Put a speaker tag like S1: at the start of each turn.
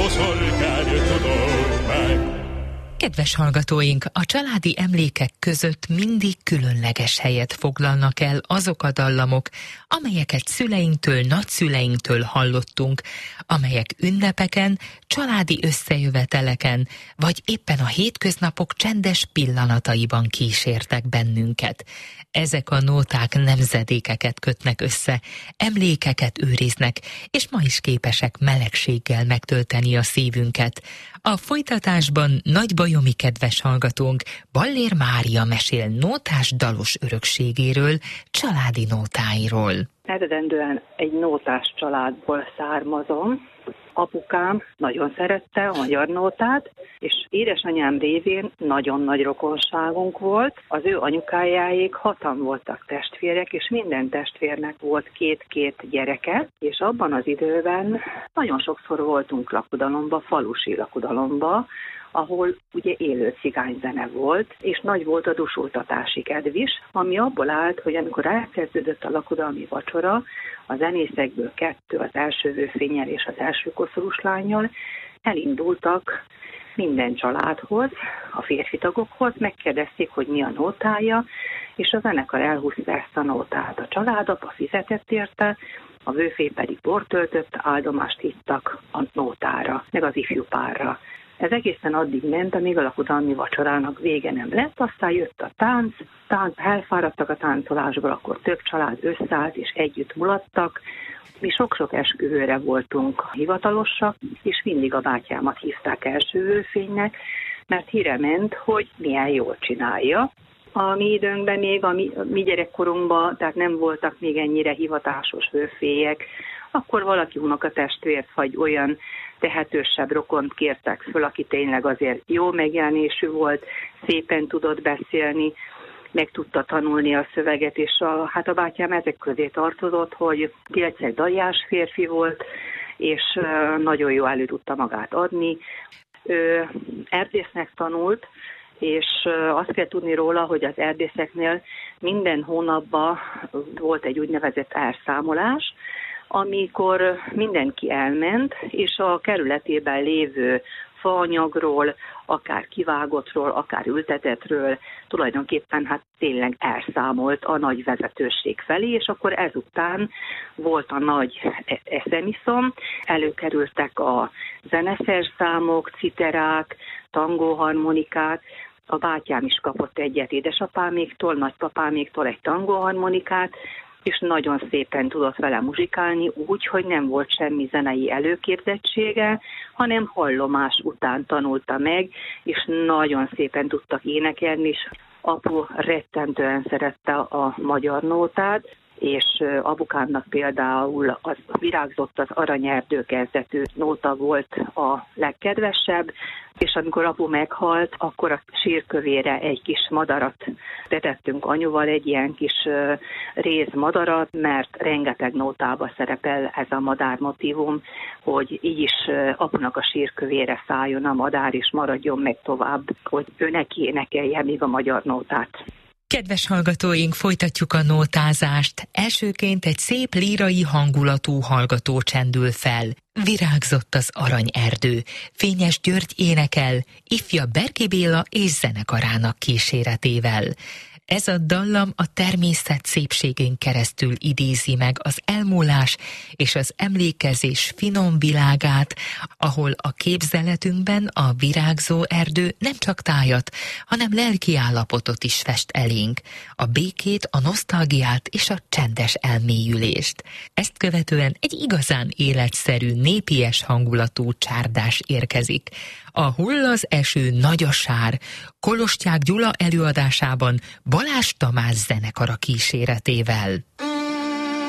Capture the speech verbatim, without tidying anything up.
S1: Kedves hallgatóink, a családi emlékek között mindig különleges helyet foglalnak el azok a dallamok, amelyeket szüleinktől, nagyszüleinktől hallottunk, amelyek ünnepeken, családi összejöveteleken, vagy éppen a hétköznapok csendes pillanataiban kísértek bennünket. Ezek a nóták nemzedékeket kötnek össze, emlékeket őriznek, és ma is képesek melegséggel megtölteni a szívünket. A folytatásban nagy bajomi kedves hallgatónk Ballér Mária mesél nótás dalos örökségéről, családi nótáiról.
S2: Eredendően egy nótás családból származom. Apukám nagyon szerette a magyar nótát, és édesanyám révén nagyon nagy rokonságunk volt. Az ő anyukájáék hatan voltak testvérek, és minden testvérnek volt két-két gyereke, és abban az időben nagyon sokszor voltunk lakodalomba, falusi lakodalomba, ahol ugye élő cigányzene volt, és nagy volt a dusultatási kedv is, ami abból állt, hogy amikor elkezdődött a lakodalmi vacsora, a zenészekből kettő, az első vőfénnyel és az első koszorús lánnyal elindultak minden családhoz, a férfi tagokhoz, megkérdezték, hogy mi a nótája, és a zenekar elhúzta ezt a nótát. A családapa fizetett érte, a vőfé pedig bort töltött, áldomást hittak a nótára, meg az ifjú párra. Ez egészen addig ment, amíg a lakodalmi vacsorának vége nem lett, aztán jött a tánc, tánc elfáradtak a táncolásból, akkor több család összeállt és együtt mulattak. Mi sok-sok esküvőre voltunk hivatalosak, és mindig a bátyámat hívták első vőfénynek, mert híre ment, hogy milyen jól csinálja. A mi időnkben még, a mi, a mi gyerekkorunkban, tehát nem voltak még ennyire hivatásos vőfélyek, akkor valaki unokatestvért, vagy olyan tehetősebb rokont kértek föl, aki tényleg azért jó megjelenésű volt, szépen tudott beszélni, meg tudta tanulni a szöveget, és a, hát a bátyám ezek közé tartozott, hogy egy daljás férfi volt, és nagyon jó elő tudta magát adni. Ő erdésznek tanult, és azt kell tudni róla, hogy az erdészeknél minden hónapban volt egy úgynevezett elszámolás, amikor mindenki elment, és a kerületében lévő faanyagról, akár kivágottról, akár ültetetről tulajdonképpen hát tényleg elszámolt a nagy vezetőség felé, és akkor ezután volt a nagy eszemiszom, előkerültek a zeneszerszámok, citerák, tangóharmonikák, a bátyám is kapott egyet édesapáméktól, nagypapáméktól egy tangóharmonikát, és nagyon szépen tudott vele muzsikálni, úgy, hogy nem volt semmi zenei előképzettsége, hanem hallomás után tanulta meg, és nagyon szépen tudtak énekelni, és apu rettentően szerette a magyar nótát, és apukámnak például az Virágzott az aranyerdő kezdetű nóta volt a legkedvesebb, és amikor apu meghalt, akkor a sírkövére egy kis madarat tetettünk anyuval, egy ilyen kis réz madarat, mert rengeteg nótába szerepel ez a madár motívum, hogy így is apunak a sírkövére szálljon a madár, és maradjon meg tovább, hogy ő neki énekelje még a magyar nótát.
S1: Kedves hallgatóink, folytatjuk a nótázást. Elsőként egy szép lírai hangulatú hallgató csendül fel. Virágzott az aranyerdő. Fényes György énekel, ifja Berki Béla és zenekarának kíséretével. Ez a dallam a természet szépségén keresztül idézi meg az elmúlás és az emlékezés finom világát, ahol a képzeletünkben a virágzó erdő nem csak tájat, hanem lelki állapotot is fest elénk, a békét, a nosztalgiát és a csendes elmélyülést. Ezt követően egy igazán életszerű, népies hangulatú csárdás érkezik. A Hull az eső, nagy a sár, Kolostyák Gyula előadásában Balázs Tamás zenekara kíséretével.